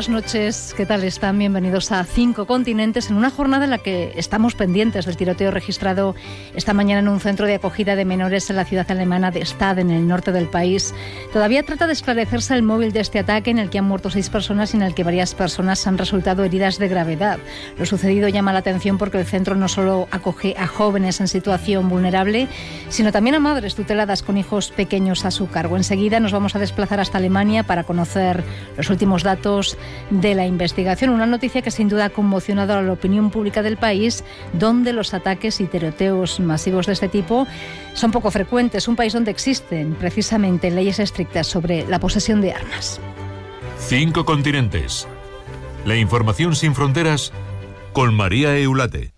buenas noches. ¿Qué tal están? Bienvenidos a Cinco Continentes en una jornada en la que estamos pendientes del tiroteo registrado esta mañana en un centro de acogida de menores en la ciudad alemana de Stade, en el norte del país. Todavía trata de esclarecerse el móvil de este ataque en el que han muerto 6 personas y en el que varias personas han resultado heridas de gravedad. Lo sucedido llama la atención porque el centro no solo acoge a jóvenes en situación vulnerable, sino también a madres tuteladas con hijos pequeños a su cargo. Enseguida nos vamos a desplazar hasta Alemania para conocer los últimos datos de la investigación. Una noticia que sin duda ha conmocionado a la opinión pública del país, donde los ataques y tiroteos masivos de este tipo son poco frecuentes. Un país donde existen precisamente leyes estrictas sobre la posesión de armas. 5 Continentes. La información sin fronteras con María Eulate.